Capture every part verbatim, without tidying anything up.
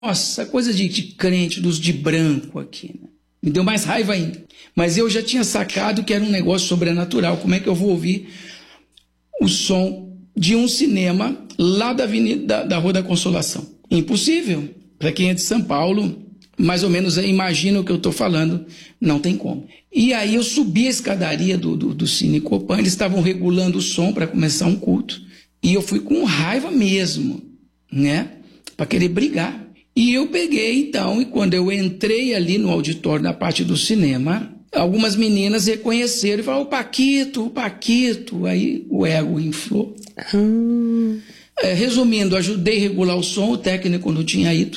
Nossa, coisa de, de crente, dos de branco aqui, né? Me deu mais raiva ainda. Mas eu já tinha sacado que era um negócio sobrenatural. Como é que eu vou ouvir o som de um cinema lá da Avenida da, da Rua da Consolação? Impossível. Para quem é de São Paulo, mais ou menos imagina o que eu estou falando, não tem como. E aí eu subi a escadaria do, do, do Cine Copan, eles estavam regulando o som para começar um culto. E eu fui com raiva mesmo, né? Para querer brigar. E eu peguei, então, e quando eu entrei ali no auditório, na parte do cinema, algumas meninas reconheceram e falaram, o Paquito, o Paquito. Aí o ego inflou. Hum. É, resumindo, ajudei a regular o som, o técnico não tinha ido.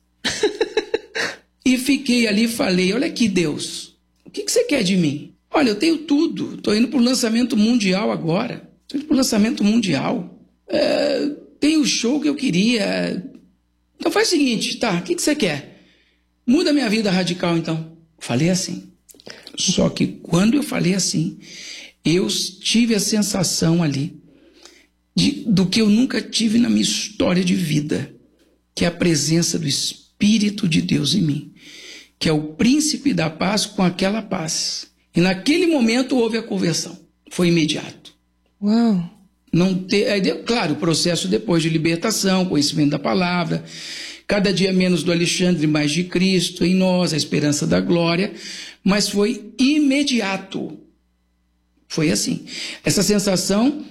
E fiquei ali e falei, olha aqui, Deus, o que, que você quer de mim? Olha, eu tenho tudo, estou indo para o lançamento mundial agora. Estou indo para o lançamento mundial. É, tenho o show que eu queria... Então faz o seguinte, tá, o que, que você quer? Muda minha vida radical, então. Falei assim. Só que quando eu falei assim, eu tive a sensação ali de, do que eu nunca tive na minha história de vida, que é a presença do Espírito de Deus em mim, que é o príncipe da paz com aquela paz. E naquele momento houve a conversão. Foi imediato. Uau! Não ter, claro, o processo depois de libertação, conhecimento da palavra, cada dia menos do Alexandre, mais de Cristo em nós, a esperança da glória, mas foi imediato. Foi assim. Essa sensação,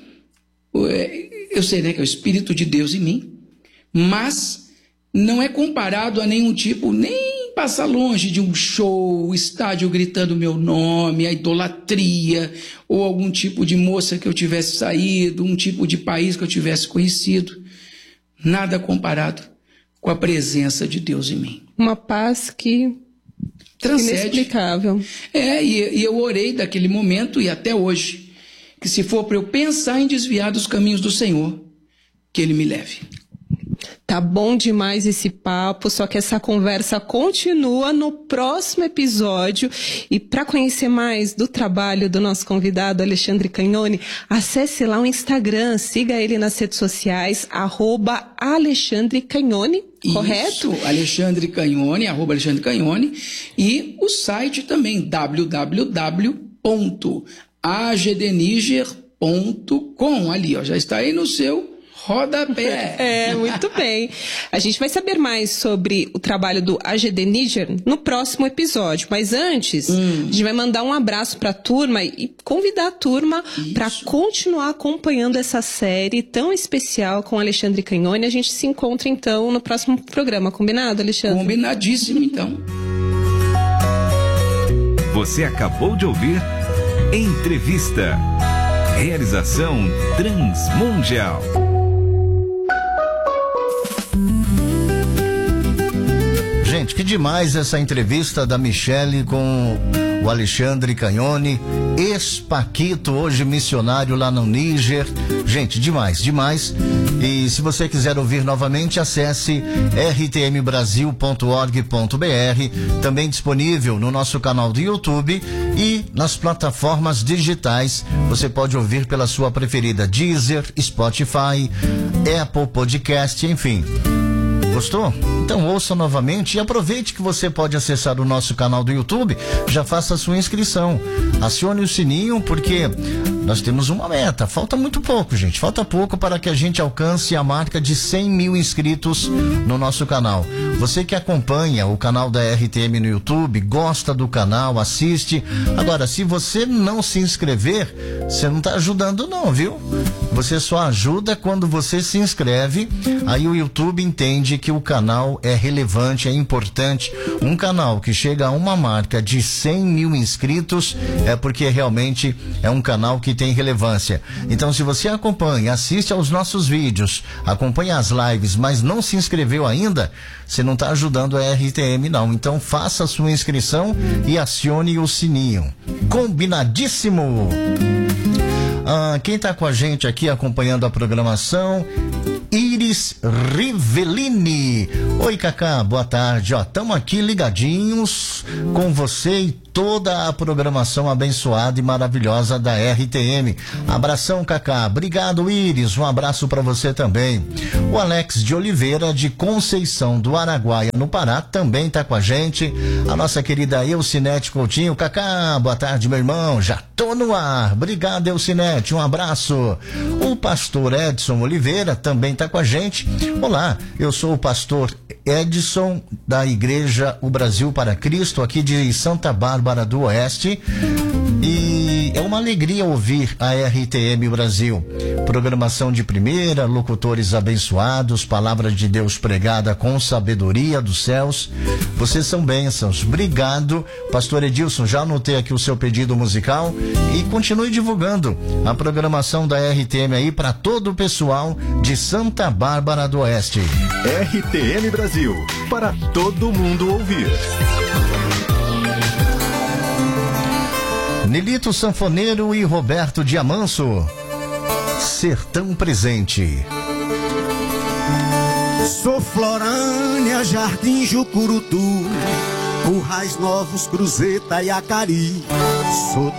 eu sei, né, que é o Espírito de Deus em mim, mas não é comparado a nenhum tipo, nem passar longe de um show, o estádio gritando meu nome, a idolatria, ou algum tipo de moça que eu tivesse saído, um tipo de país que eu tivesse conhecido. Nada comparado com a presença de Deus em mim. Uma paz que... transcende. Inexplicável. É, e, e eu orei daquele momento e até hoje, que se for para eu pensar em desviar dos caminhos do Senhor, que Ele me leve. Tá bom demais esse papo, só que essa conversa continua no próximo episódio. E para conhecer mais do trabalho do nosso convidado Alexandre Cagnoni, acesse lá o Instagram, siga ele nas redes sociais, arroba Alexandre Cagnoni, correto? Isso, Alexandre Cagnoni, arroba Alexandre Cagnoni, e o site também, w w w ponto a g d niger ponto com, ali, ó, já está aí no seu rodapé. É, muito bem. A gente vai saber mais sobre o trabalho do A G D Niger no próximo episódio. Mas antes, hum. a gente vai mandar um abraço para a turma e convidar a turma para continuar acompanhando essa série tão especial com Alexandre Cagnoni. A gente se encontra, então, no próximo programa. Combinado, Alexandre? Combinadíssimo, então. Você acabou de ouvir Entrevista. Realização Transmundial. Gente, que demais essa entrevista da Michele com o Alexandre Cagnoni, ex-Paquito, hoje missionário lá no Níger. Gente, demais, demais. E se você quiser ouvir novamente, acesse r t m brasil ponto org ponto b r, também disponível no nosso canal do YouTube e nas plataformas digitais. Você pode ouvir pela sua preferida Deezer, Spotify, Apple Podcast, enfim. Gostou? Então ouça novamente e aproveite que você pode acessar o nosso canal do YouTube, já faça a sua inscrição, acione o sininho, porque nós temos uma meta, falta muito pouco, gente, falta pouco para que a gente alcance a marca de cem mil inscritos no nosso canal. Você que acompanha o canal da R T M no YouTube, gosta do canal, assiste. Agora, se você não se inscrever, você não está ajudando não, viu? Você só ajuda quando você se inscreve, aí o YouTube entende que o canal é relevante, é importante. Um canal que chega a uma marca de cem mil inscritos é porque realmente é um canal que tem relevância. Então, se você acompanha, assiste aos nossos vídeos, acompanha as lives, mas não se inscreveu ainda, você não está ajudando a R T M não. Então, faça a sua inscrição e acione o sininho. Combinadíssimo! Ah, quem está com a gente aqui acompanhando a programação? Iris Rivellini. Oi, Cacá, boa tarde. Ó, estamos aqui ligadinhos com você e toda a programação abençoada e maravilhosa da R T M. Abração, Cacá. Obrigado, Iris. Um abraço para você também. O Alex de Oliveira, de Conceição do Araguaia, no Pará, também tá com a gente. A nossa querida Elcinete Coutinho. Cacá, boa tarde, meu irmão. Já tô no ar. Obrigado, Elcinete. Um abraço. O pastor Edson Oliveira também tá com a gente. Olá, eu sou o pastor Edson, da Igreja O Brasil para Cristo, aqui de Santa Bárbara do Oeste. E é uma alegria ouvir a R T M Brasil. Programação de primeira, locutores abençoados, palavra de Deus pregada com sabedoria dos céus. Vocês são bênçãos. Obrigado, pastor Edilson. Já anotei aqui o seu pedido musical e continue divulgando a programação da R T M aí para todo o pessoal de Santa Bárbara do Oeste. R T M Brasil, para todo mundo ouvir. Nilito Sanfoneiro e Roberto Diamanso, Sertão Presente. Sou Florânia, Jardim Jucurutu, Currais Novos, Cruzeta e Acari. Sou